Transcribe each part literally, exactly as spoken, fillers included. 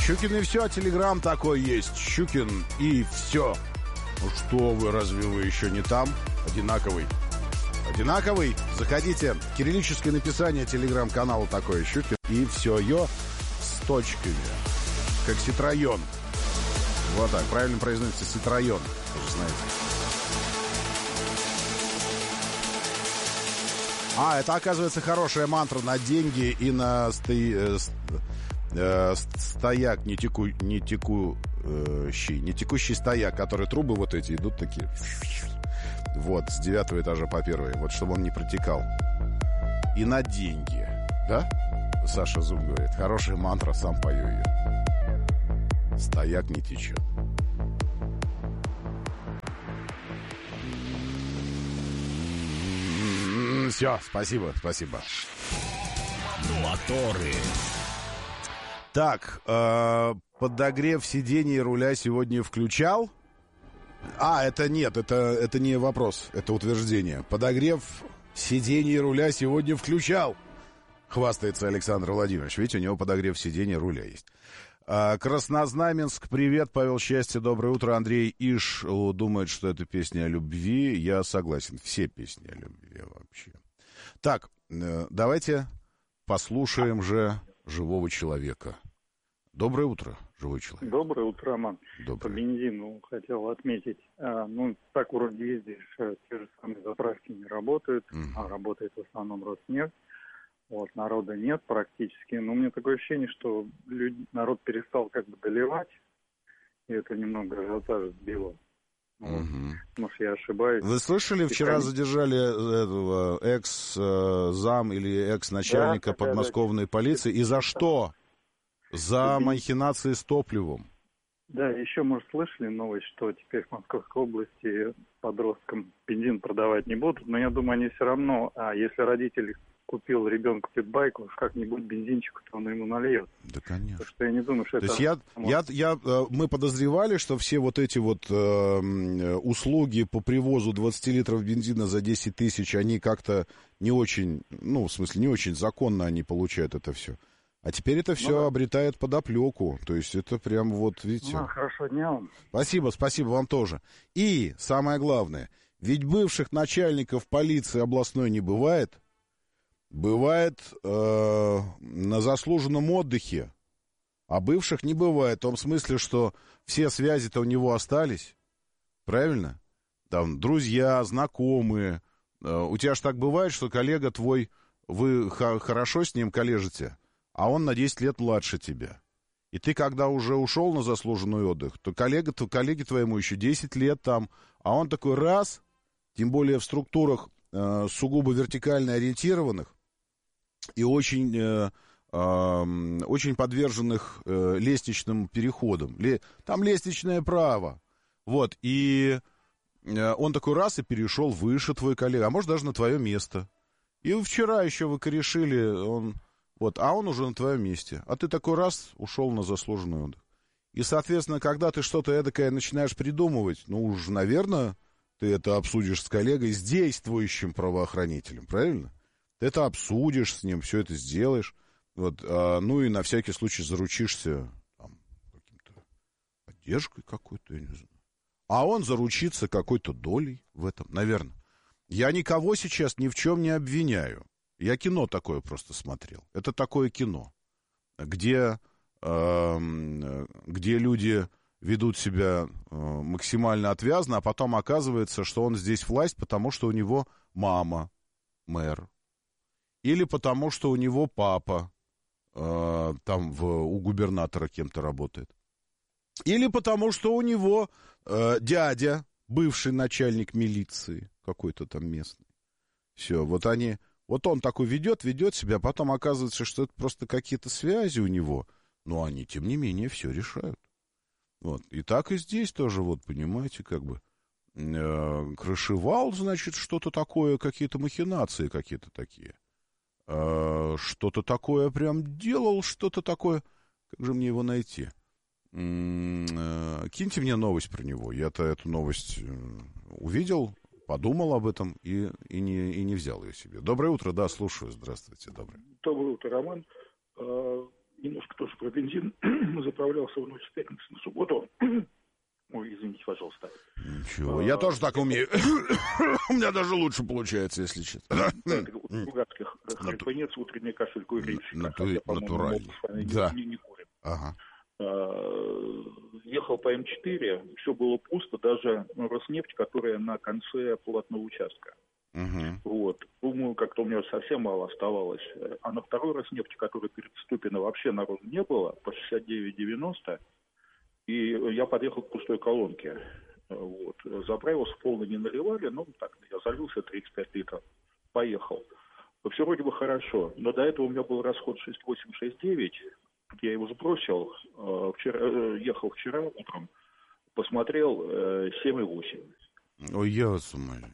Щукин и все, телеграм такой есть. Щукин и все. Ну что вы, разве вы еще не там? Одинаковый. Одинаковый? Заходите. Кириллическое написание телеграм-канала такое. Щукин и все. Ё с точками. Как Ситроен. Вот так. Правильно произносится Ситроен. Вы же знаете. А, это, оказывается, хорошая мантра на деньги и на сты, э, э, стояк, не, теку, не текущий, не текущий стояк, которые трубы вот эти идут такие. Вот, с девятого этажа по первой. Вот, чтобы он не протекал. И на деньги. Да? Саша Зум говорит. Хорошая мантра, сам пою ее. Стояк не течет. Все, спасибо, спасибо. Моторы. Так, э, подогрев сидений и руля сегодня включал? А, это нет, это, это не вопрос, это утверждение. Подогрев сидений и руля сегодня включал. Хвастается Александр Владимирович. Видите, у него подогрев сидений и руля есть. А, Краснознаменск, привет, Павел Счастье, доброе утро. Андрей Иш думает, что это песня о любви. Я согласен, все песни о любви вообще. Так, давайте послушаем же живого человека. Доброе утро, живой человек. Доброе утро, Роман. Доброе. По бензину хотел отметить. А, ну, так вроде ездишь, те же самые заправки не работают, mm. а работает в основном Роснефть. Вот, народа нет практически. Но у меня такое ощущение, что люди, народ перестал как бы доливать, и это немного ажиотаж сбило. Вот. Угу. Может, я ошибаюсь. Вы слышали, вчера задержали этого экс-зам или экс-начальника да, подмосковной да, да. полиции. И за что? За махинации с топливом. Да, еще, может, слышали новость, что теперь в Московской области подросткам бензин продавать не будут. Но я думаю, они все равно, а если родители купил ребенку питбайк, уж как-нибудь бензинчик, то он ему нальет. Да, конечно. Потому что я не думаю, что то это... есть я, я, я, мы подозревали, что все вот эти вот э, услуги по привозу двадцать литров бензина за десять тысяч, они как-то не очень, ну, в смысле, не очень законно они получают это все. А теперь это все ну, да. обретает подоплеку. То есть это прям вот, видите... Ну, хорошего дня вам. Спасибо, спасибо вам тоже. И самое главное, ведь бывших начальников полиции областной не бывает... Бывает э, на заслуженном отдыхе, а бывших не бывает. В том смысле, что все связи-то у него остались, правильно? Там друзья, знакомые. Э, у тебя же так бывает, что коллега твой, вы х- хорошо с ним коллежите, а он на десять лет младше тебя. И ты, когда уже ушел на заслуженный отдых, то коллега, то коллеге твоему еще десять лет там, а он такой раз, тем более в структурах э, сугубо вертикально ориентированных, и очень, э, э, очень подверженных э, лестничным переходам. Ле, там лестничное право. Вот, и э, он такой раз и перешел выше твой коллега, а может даже на твое место. И вчера еще вы корешили, он, вот, а он уже на твоем месте. А ты такой раз ушел на заслуженный отдых. И, соответственно, когда ты что-то эдакое начинаешь придумывать, ну уж, наверное, ты это обсудишь с коллегой, с действующим правоохранителем, правильно? Ты это обсудишь с ним, все это сделаешь, вот, а, ну и на всякий случай заручишься там, каким-то поддержкой какой-то, я не знаю. А он заручится какой-то долей в этом, наверное. Я никого сейчас ни в чем не обвиняю. Я кино такое просто смотрел. Это такое кино, где, э, где люди ведут себя э, максимально отвязно, а потом оказывается, что он здесь власть, потому что у него мама мэр. Или потому, что у него папа э, там в, у губернатора кем-то работает. Или потому, что у него э, дядя, бывший начальник милиции, какой-то там местный. Все, вот они, вот он такой ведет, ведет себя, а потом оказывается, что это просто какие-то связи у него. Но они, тем не менее, все решают. Вот. И так и здесь тоже, вот, понимаете, как бы э, крышевал, значит, что-то такое, какие-то махинации какие-то такие. Что-то такое прям делал, что-то такое. Как же мне его найти? Киньте мне новость про него. Я-то эту новость увидел, подумал об этом и, и, не, и не взял ее себе. Доброе утро, да, слушаю. Здравствуйте, доброе. Доброе утро, Роман. немножко тоже про бензин. Заправлялся в ночь с пятницы на субботу. Ой, извините, пожалуйста. Ничего, я а, тоже так умею. У меня даже лучше получается, если честно. У гадских хрипанец, утренний кашель, курить. Натурально. Да. Не курим. Ага. Ехал по эм четыре, все было пусто, даже Роснефть, которая на конце платного участка. Uh-huh. Вот. Думаю, как-то у меня совсем мало оставалось. А на второй Роснефти, который перед Ступино, вообще народу не было, по шестьдесят девять девяносто. И я подъехал к пустой колонке. Вот. Заправился, полно не наливали, но так, я залился тридцать пять литров. Поехал. Все вроде бы хорошо, но до этого у меня был расход шесть восемь шесть девять. Я его сбросил. Вчера, ехал вчера утром, посмотрел семь восемь. Ой, я вас умоляю.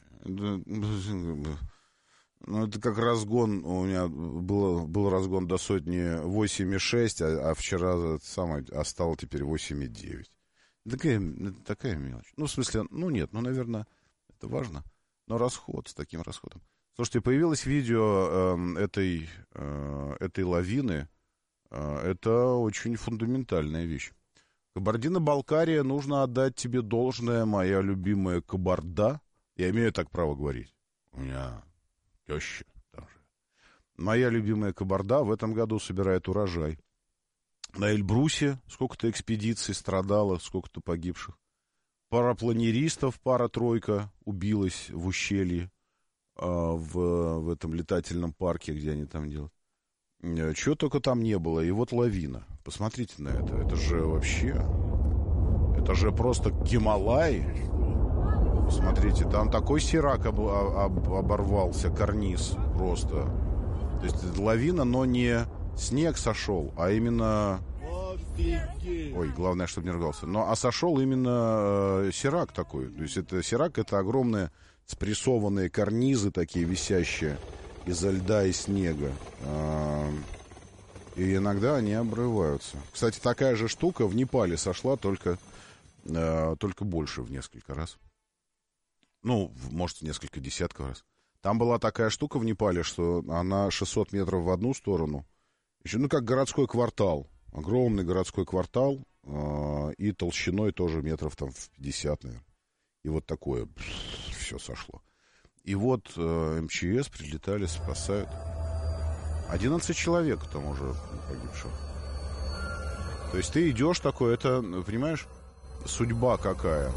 Ну, это как разгон. У меня было, был разгон до сотни восемь шесть, а, а вчера самое, а стало теперь восемь девять. Такая, такая мелочь. Ну, в смысле, ну нет, ну, наверное, это важно. Но расход с таким расходом. Слушайте, появилось видео э, этой, э, этой лавины. Э, это очень фундаментальная вещь. Кабардино-Балкария, нужно отдать тебе должное, моя любимая Кабарда. Я имею так право говорить. У меня теща там же. Моя любимая Кабарда в этом году собирает урожай. На Эльбрусе сколько-то экспедиций страдало, сколько-то погибших. Парапланеристов пара-тройка убилась в ущелье, э, в, в этом летательном парке, где они там делают. Чего только там не было. И вот лавина. Посмотрите на это. Это же вообще... Это же просто Гималаи. Посмотрите, там такой сирак об, об, оборвался, карниз просто. То есть лавина, но не снег сошел, а именно... Ой, главное, чтобы не ругался. Но, а сошел именно э, сирак такой. То есть это сирак, это огромные спрессованные карнизы такие висящие изо льда и снега. И иногда они обрываются. Кстати, такая же штука в Непале сошла, только, только больше в несколько раз. Ну, может, несколько десятков раз. Там была такая штука в Непале, что она шестьсот метров в одну сторону. Еще, ну, как городской квартал. Огромный городской квартал. И толщиной тоже метров там в пятьдесят, наверное. И вот такое все сошло. И вот э, эм че эс прилетали, спасают. одиннадцать человек там уже погибших. То есть ты идешь такой, это, понимаешь, судьба какая.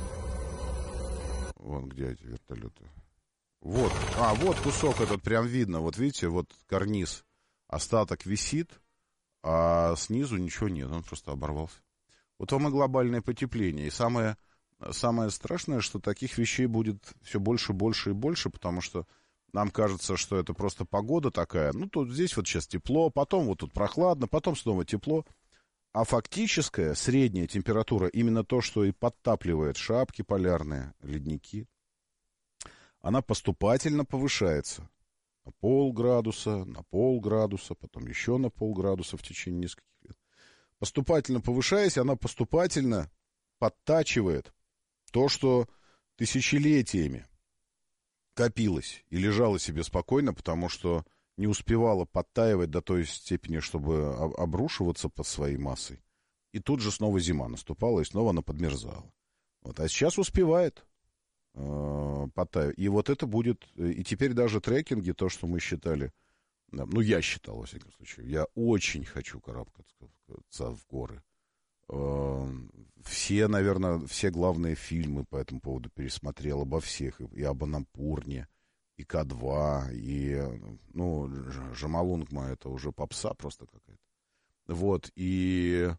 Вон где эти вертолеты. Вот, а, вот кусок этот прям видно. Вот видите, вот карниз. Остаток висит, а снизу ничего нет, он просто оборвался. Вот вам и глобальное потепление. И самое... Самое страшное, что таких вещей будет все больше, больше и больше, потому что нам кажется, что это просто погода такая. Ну, тут здесь вот сейчас тепло, потом вот тут прохладно, потом снова тепло. А фактическая средняя температура, именно то, что и подтапливает шапки полярные, ледники, она поступательно повышается. На полградуса, на полградуса, потом еще на полградуса в течение нескольких лет. Поступательно повышаясь, она поступательно подтачивает то, что тысячелетиями копилось и лежало себе спокойно, потому что не успевало подтаивать до той степени, чтобы обрушиваться под своей массой. И тут же снова зима наступала, и снова она подмерзала. Вот. А сейчас успевает э, подтаивать. И вот это будет... И теперь даже трекинги, то, что мы считали... Ну, я считал, во всяком случае. Я очень хочу карабкаться в горы. Все, наверное, все главные фильмы по этому поводу пересмотрел, обо всех, и об Анапурне, и Ка два, и, ну, Джомолунгма, это уже попса просто какая-то. Вот, и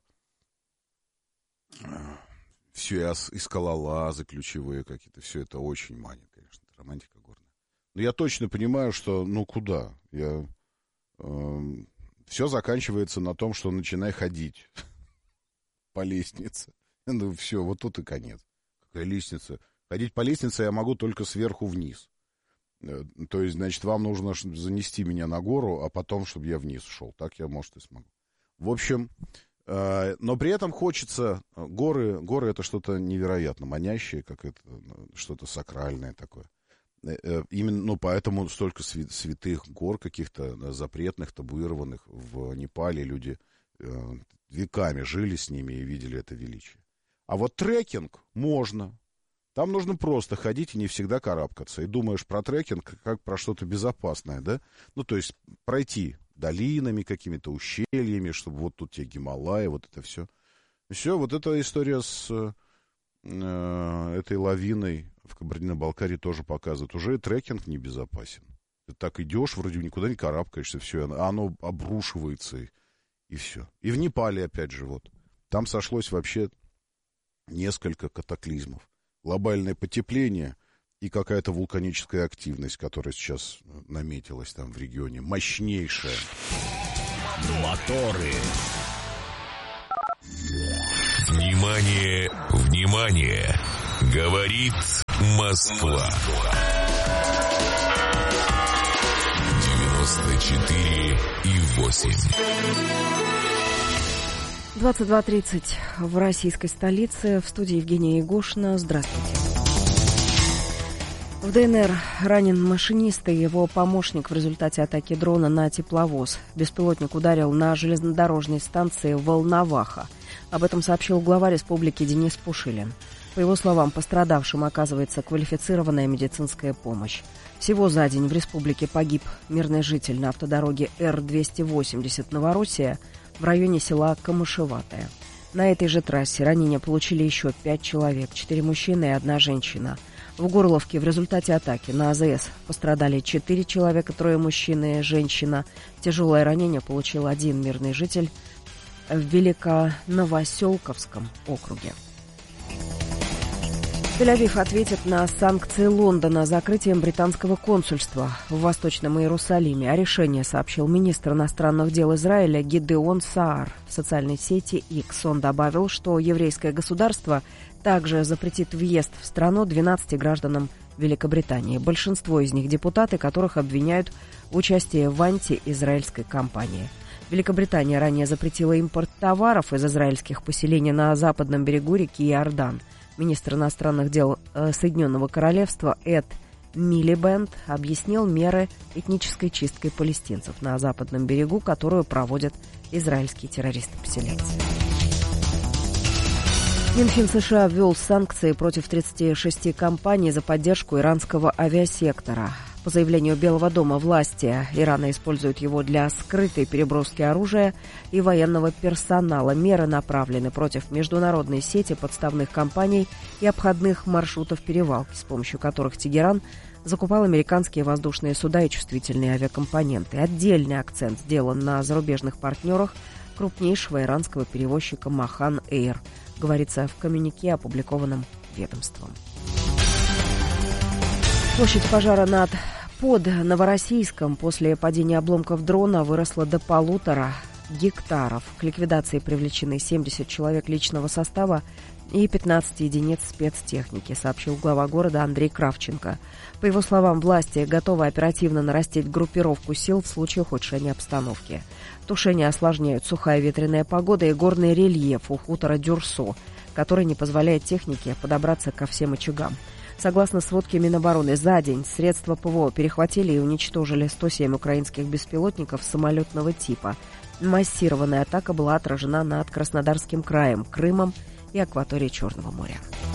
все, и скалолазы ключевые какие-то, все это очень манит, конечно, это романтика горная. Но я точно понимаю, что, ну, куда? Я, э, все заканчивается на том, что начинай ходить по лестнице. Ну, все, вот тут и конец. Какая лестница? Ходить по лестнице я могу только сверху вниз. То есть, значит, вам нужно занести меня на гору, а потом, чтобы я вниз шел. Так я, может, и смогу. В общем, э, но при этом хочется... Горы, горы — это что-то невероятно манящее, как это, что-то сакральное такое. Именно, ну, поэтому столько святых гор каких-то запретных, табуированных в Непале. Люди э, веками жили с ними и видели это величие. А вот трекинг можно. Там нужно просто ходить и не всегда карабкаться. И думаешь про трекинг как про что-то безопасное, да? Ну, то есть пройти долинами, какими-то ущельями, чтобы вот тут тебе Гималаи, вот это все. Все, вот эта история с э, этой лавиной в Кабардино-Балкарии тоже показывает. Уже и трекинг небезопасен. Ты так идешь, вроде никуда не карабкаешься, все, оно обрушивается, и, и все. И в Непале, опять же, вот. Там сошлось вообще несколько катаклизмов. Глобальное потепление и какая-то вулканическая активность, которая сейчас наметилась там в регионе. Мощнейшая. Моторы. Внимание, внимание! Говорит Москва. девяносто четыре и восемь. двадцать два тридцать в российской столице. В студии Евгения Егошина. Здравствуйте. В ДНР ранен машинист и его помощник в результате атаки дрона на тепловоз. Беспилотник ударил на железнодорожной станции Волноваха. Об этом сообщил глава республики Денис Пушилин. По его словам, пострадавшим оказывается квалифицированная медицинская помощь. Всего за день в республике погиб мирный житель на автодороге Р двести восемьдесят Новороссия в районе села Камышеватое. На этой же трассе ранения получили еще пять человек, четыре мужчины и одна женщина. В Горловке в результате атаки на АЗС пострадали четыре человека, трое мужчин и женщина. Тяжелое ранение получил один мирный житель в Великоновоселковском округе. Тель-Авив ответит на санкции Лондона закрытием британского консульства в Восточном Иерусалиме. О решении сообщил министр иностранных дел Израиля Гидеон Саар. В социальной сети X он добавил, что еврейское государство также запретит въезд в страну двенадцати гражданам Великобритании. Большинство из них депутаты, которых обвиняют в участии в антиизраильской кампании. Великобритания ранее запретила импорт товаров из израильских поселений на западном берегу реки Иордан. Министр иностранных дел Соединенного Королевства Эд Милибенд объяснил меры этнической чистки палестинцев на западном берегу, которую проводят израильские террористы-поселенцы. Минфин США ввел санкции против тридцати шести компаний за поддержку иранского авиасектора. По заявлению Белого дома, власти Ирана используют его для скрытой переброски оружия и военного персонала. Меры направлены против международной сети подставных компаний и обходных маршрутов перевалки, с помощью которых Тегеран закупал американские воздушные суда и чувствительные авиакомпоненты. Отдельный акцент сделан на зарубежных партнерах крупнейшего иранского перевозчика Махан Эйр, говорится в коммюнике, опубликованном ведомством. Площадь пожара над под Новороссийском после падения обломков дрона выросла до полутора гектаров. К ликвидации привлечены семьдесят человек личного состава и пятнадцать единиц спецтехники, сообщил глава города Андрей Кравченко. По его словам, власти готовы оперативно нарастить группировку сил в случае ухудшения обстановки. Тушение осложняют сухая ветреная погода и горный рельеф у хутора Дюрсо, который не позволяет технике подобраться ко всем очагам. Согласно сводке Минобороны, за день средства ПВО перехватили и уничтожили сто семь украинских беспилотников самолетного типа. Массированная атака была отражена над Краснодарским краем, Крымом и акваторией Черного моря.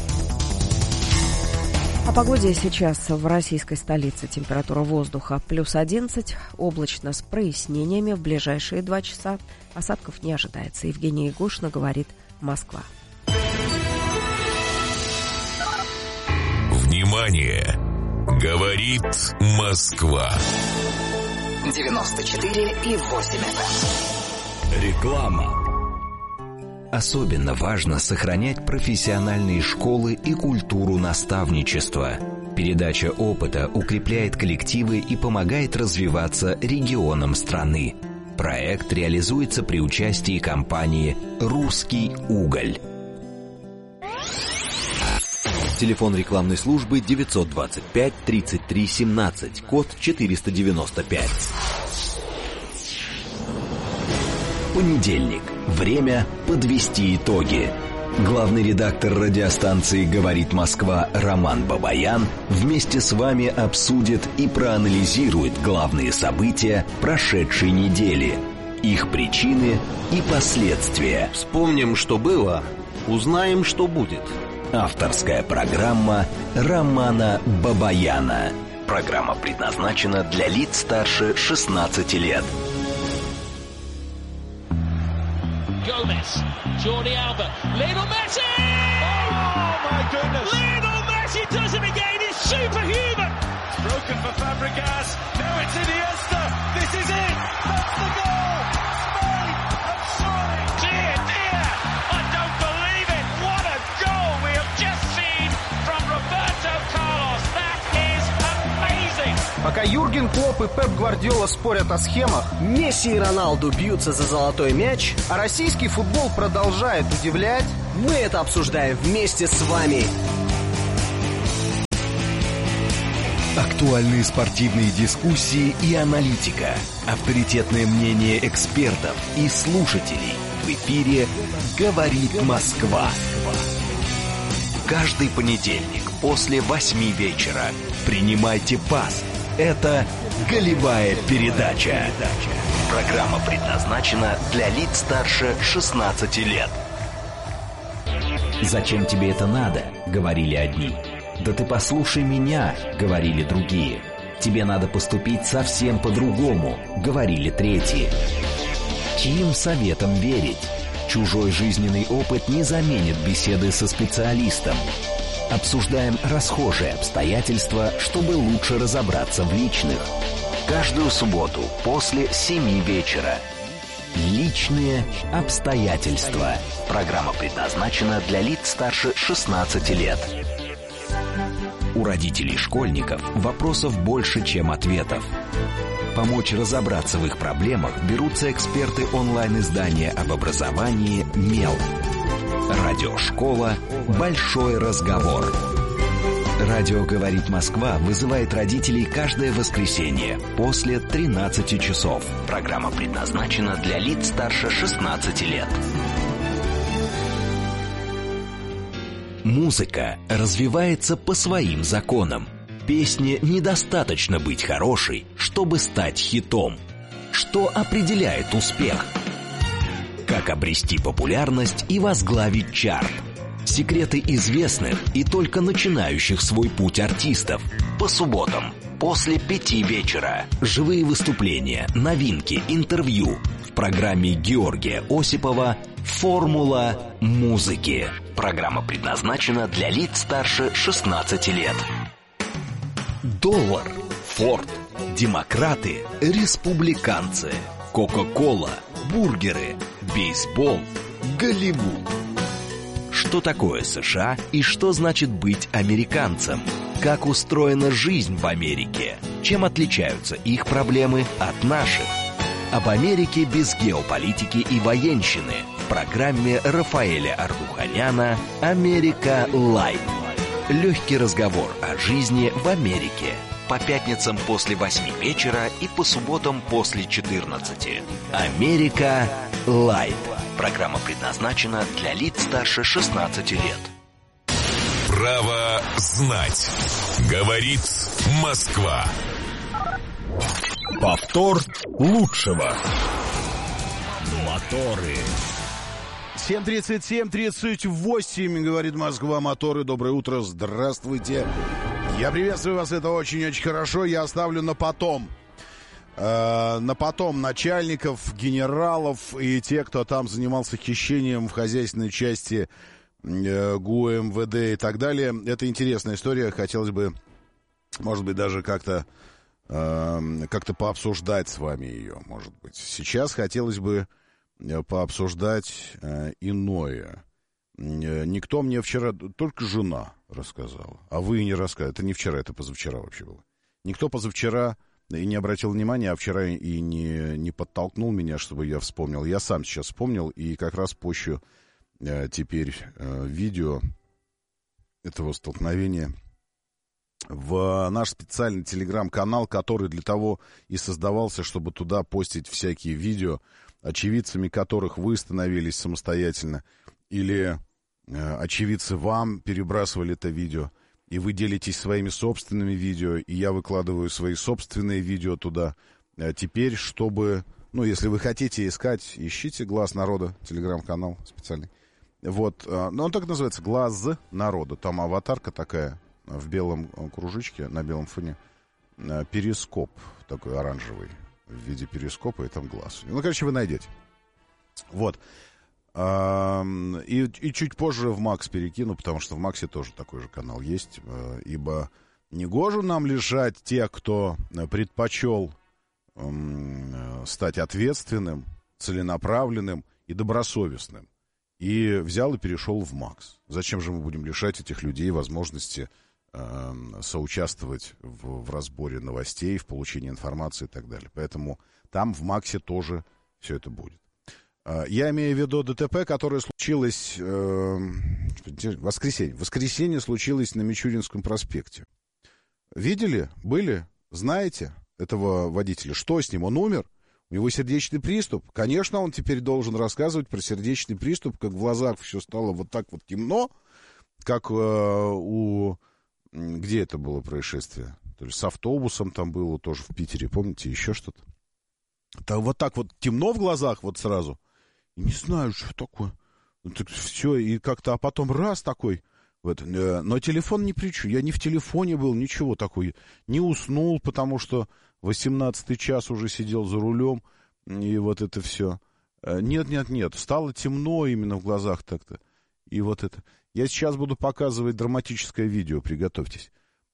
О погоде сейчас в российской столице. Температура воздуха плюс одиннадцать, облачно с прояснениями в ближайшие два часа. Осадков не ожидается. Евгения Егошина, говорит Москва. Внимание! Говорит Москва. девяносто четыре и восемь эф эм. Реклама. Особенно важно сохранять профессиональные школы и культуру наставничества. Передача опыта укрепляет коллективы и помогает развиваться регионам страны. Проект реализуется при участии компании «Русский уголь». Телефон рекламной службы девятьсот двадцать пять тридцать три семнадцать, код четыреста девяносто пять. Понедельник. Время подвести итоги. Главный редактор радиостанции «Говорит Москва» Роман Бабаян вместе с вами обсудит и проанализирует главные события прошедшей недели, их причины и последствия. Вспомним, что было, узнаем, что будет. Авторская программа Романа Бабаяна. Программа предназначена для лиц старше шестнадцати лет. Gomez, Jordi Alba, Lionel Messi! Oh my goodness! Lionel Messi does it again, he's superhuman! Broken for Fabregas, now it's Iniesta, this is it! That's the goal! Made and sorry! Dear, dear, I don't believe it! What a goal we have just seen from Roberto Carlos! That is amazing! Пока Юрген Клопп и Пеп Гвардиола спорят о схемах, Месси и Роналду бьются за золотой мяч, а российский футбол продолжает удивлять, мы это обсуждаем вместе с вами. Актуальные спортивные дискуссии и аналитика, авторитетное мнение экспертов и слушателей. В эфире «Говорит Москва». Каждый понедельник после восьми вечера принимайте пас. Это «Голевая передача». Программа предназначена для лиц старше шестнадцати лет. «Зачем тебе это надо?» — говорили одни. «Да ты послушай меня», — говорили другие. «Тебе надо поступить совсем по-другому», — говорили третьи. Чьим советом верить? Чужой жизненный опыт не заменит беседы со специалистом. Обсуждаем расхожие обстоятельства, чтобы лучше разобраться в личных. Каждую субботу после семи вечера. Личные обстоятельства. Программа предназначена для лиц старше шестнадцати лет. У родителей школьников вопросов больше, чем ответов. Помочь разобраться в их проблемах берутся эксперты онлайн-издания об образовании «Мел». Радиошкола «Большой разговор». Радио «Говорит Москва» вызывает родителей каждое воскресенье после тринадцати часов. Программа предназначена для лиц старше шестнадцати лет. Музыка развивается по своим законам. Песне недостаточно быть хорошей, чтобы стать хитом. Что определяет успех? Как обрести популярность и возглавить чарт? Секреты известных и только начинающих свой путь артистов. По субботам после пяти вечера. Живые выступления, новинки, интервью. В программе Георгия Осипова «Формула музыки». Программа предназначена для лиц старше шестнадцати лет. Доллар, Форд, демократы, республиканцы, Кока-кола, бургеры, бейсбол, Голливуд. Что такое США и что значит быть американцем? Как устроена жизнь в Америке? Чем отличаются их проблемы от наших? Об Америке без геополитики и военщины в программе Рафаэля Ардуханяна «Америка Лайт». Легкий разговор о жизни в Америке. По пятницам после восьми вечера и по субботам после четырнадцати. «Америка Лайт». Программа предназначена для лиц старше шестнадцати лет. Право знать. Говорит Москва. Повтор лучшего. Моторы. семь тридцать семь тридцать восемь, говорит Москва, моторы. Доброе утро, здравствуйте. Я приветствую вас, это очень-очень хорошо. Я оставлю на потом. Э, на потом начальников, генералов и те, кто там занимался хищением в хозяйственной части э, ГУ, МВД и так далее. Это интересная история. Хотелось бы, может быть, даже как-то э, как-то пообсуждать с вами ее, может быть. Сейчас хотелось бы пообсуждать э, иное. Э, никто мне вчера, только жена рассказала, а вы не рассказали. Это не вчера, это позавчера вообще было. Никто позавчера и не обратил внимания, а вчера и не, не подтолкнул меня, чтобы я вспомнил. Я сам сейчас вспомнил и как раз пощу э, теперь э, видео этого столкновения в наш специальный телеграм-канал, который для того и создавался, чтобы туда постить всякие видео, очевидцами которых вы становились самостоятельно, или очевидцы вам перебрасывали это видео, и вы делитесь своими собственными видео, и я выкладываю свои собственные видео туда. Теперь, чтобы... Ну, если вы хотите искать, ищите «Глаз народа», телеграм-канал специальный. Вот, ну, он так называется, «Глаз народа». Там аватарка такая в белом кружочке, на белом фоне. Перископ такой оранжевый в виде перископа, и там глаз. Ну, короче, вы найдете. Вот. И, и чуть позже в Макс перекину, потому что в Максе тоже такой же канал есть. Ибо негоже нам лишать тех, кто предпочел стать ответственным, целенаправленным и добросовестным. И взял и перешел в Макс. Зачем же мы будем лишать этих людей возможности э, соучаствовать в, в разборе новостей, в получении информации и так далее. Поэтому там в Максе тоже все это будет. Э, я имею в виду ДТП, которое случилось э, в воскресенье. В воскресенье случилось на Мичуринском проспекте. Видели? Были? Знаете этого водителя? Что с ним? Он умер? У него сердечный приступ. Конечно, он теперь должен рассказывать про сердечный приступ, как в глазах все стало вот так вот темно, как э, у... Где это было происшествие? То есть с автобусом там было тоже в Питере, помните, еще что-то? Там вот так вот темно в глазах вот сразу. И не знаю, что такое. Ну, так все, и как-то, а потом раз такой... Вот, э, но телефон не причу. Я не в телефоне был, ничего такого. Не уснул, потому что восемнадцатый час уже сидел за рулем. И вот это все. Э, нет, нет, нет. Стало темно именно в глазах так-то. И вот это. Я сейчас буду показывать драматическое видео. Приготовьтесь.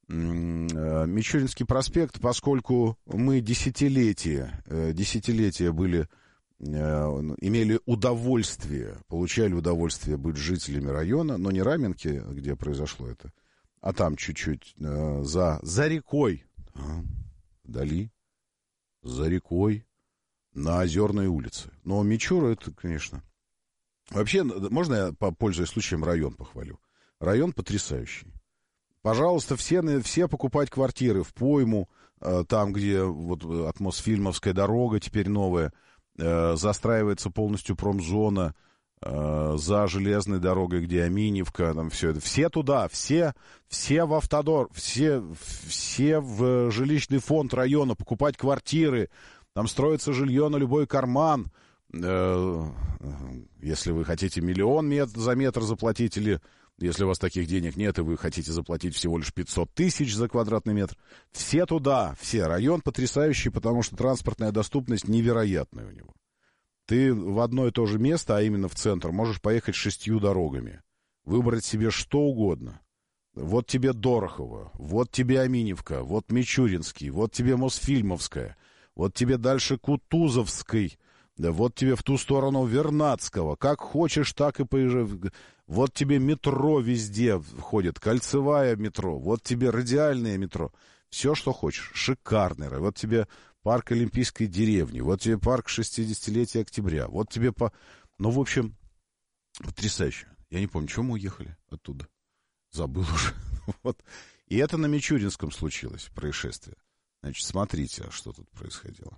Мичуринский проспект, поскольку мы десятилетия, э, десятилетия были... имели удовольствие, получали удовольствие быть жителями района, но не Раменки, где произошло это, а там чуть-чуть э, за, за рекой, а, вдали, за рекой, на Озерной улице. Но Мичура это, конечно... Вообще, можно я, пользуясь случаем, район похвалю? Район потрясающий. Пожалуйста, все, все покупать квартиры в пойму, э, там, где вот от Мосфильмовская дорога теперь новая, застраивается полностью промзона, э, за железной дорогой, где Аминевка, там все это. Все туда, все, все в Автодор, все, все в жилищный фонд района, покупать квартиры, там строится жилье на любой карман. Э, если вы хотите миллион мет- за метр заплатить, или если у вас таких денег нет, и вы хотите заплатить всего лишь пятьсот тысяч за квадратный метр, все туда, все. Район потрясающий, потому что транспортная доступность невероятная у него. Ты в одно и то же место, а именно в центр, можешь поехать шестью дорогами, выбрать себе что угодно. Вот тебе Дорохово, вот тебе Аминевка, вот Мичуринский, вот тебе Мосфильмовская, вот тебе дальше Кутузовский, да, вот тебе в ту сторону Вернадского. Как хочешь, так и поезжай. Вот тебе метро везде ходит, кольцевая метро, вот тебе радиальное метро. Все, что хочешь. Шикарный. Вот тебе парк Олимпийской деревни, вот тебе парк шестидесятилетия октября, вот тебе по... Ну, в общем, потрясающе. Я не помню, чего мы уехали оттуда. Забыл уже. Вот. И это на Мичуринском случилось, происшествие. Значит, смотрите, что тут происходило.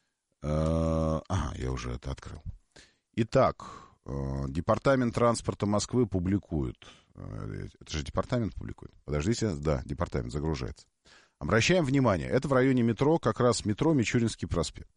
Ага, я уже это открыл. Итак, Департамент транспорта Москвы публикует. Это же департамент публикует. Подождите, да, департамент загружается. Обращаем внимание, это в районе метро, как раз метро Мичуринский проспект.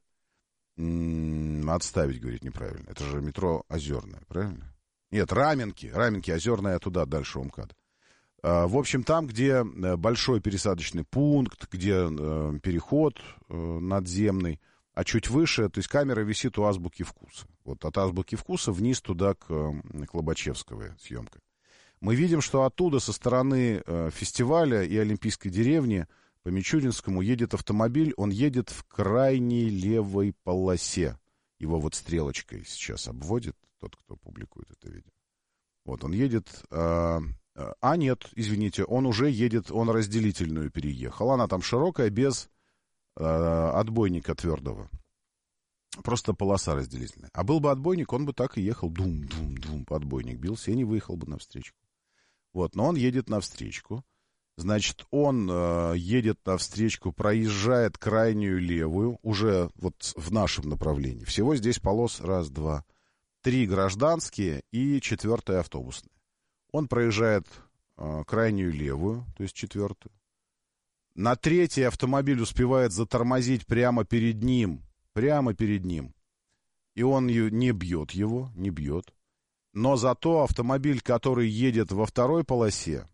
М-м, отставить, говорит, неправильно. Это же метро Озерное, правильно? Нет, Раменки, Раменки, Озерное, туда дальше МКАД. В общем, там, где большой пересадочный пункт, где переход надземный, а чуть выше, то есть камера висит у Азбуки Вкуса. Вот от Азбуки Вкуса вниз туда к, к Лобачевской съемка. Мы видим, что оттуда, со стороны э, фестиваля и Олимпийской деревни, по Мичуринскому едет автомобиль. Он едет в крайней левой полосе. Его вот стрелочкой сейчас обводит тот, кто публикует это видео. Вот он едет... Э, э, а нет, извините, он уже едет, он разделительную переехал. Она там широкая, без... отбойника твердого. Просто полоса разделительная. А был бы отбойник, он бы так и ехал. Дум-дум-дум, отбойник бился и не выехал бы навстречу. Вот, но он едет навстречку. Значит, он э, едет навстречку, проезжает крайнюю левую, уже вот в нашем направлении. Всего здесь полос раз, два, три гражданские и четвертая автобусная. Он проезжает э, крайнюю левую, то есть четвертую. На третий автомобиль успевает затормозить прямо перед ним. Прямо перед ним. И он не бьет его, не бьет. Но зато автомобиль, который едет во второй полосе,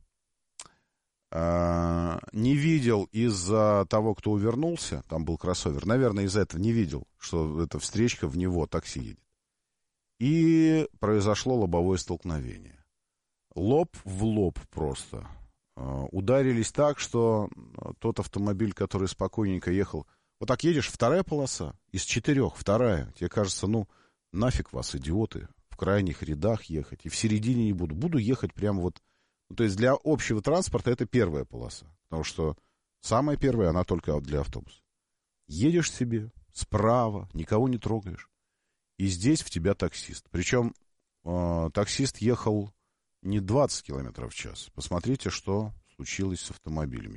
э, не видел из-за того, кто увернулся, там был кроссовер, наверное, из-за этого не видел, что эта встречка в него такси едет. И произошло лобовое столкновение. Лоб в лоб просто. Ударились так, что тот автомобиль, который спокойненько ехал... Вот так едешь, вторая полоса, из четырех, вторая. Тебе кажется, ну, нафиг вас, идиоты, в крайних рядах ехать. И в середине не буду. Буду ехать прямо вот... Ну, то есть для общего транспорта это первая полоса. Потому что самая первая, она только для автобуса. Едешь себе справа, никого не трогаешь. И здесь в тебя таксист. Причем э, таксист ехал... не двадцать километров в час. Посмотрите, что случилось с автомобилями.